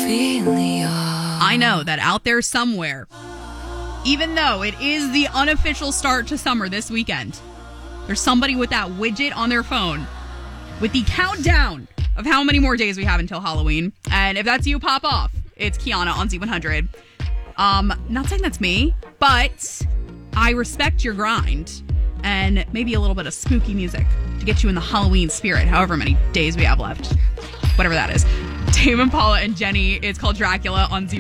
I know that out there somewhere, even though it is the unofficial start to summer this weekend, there's somebody with that widget on their phone with the countdown of how many more days we have until Halloween. And if that's you, pop off. It's Kiana on Z100. Not saying that's me, but I respect your grind and maybe a little bit of spooky music to get you in the Halloween spirit, however many days we have left. Whatever that is. Tame Impala and Jenny, it's called Dracula on Z100.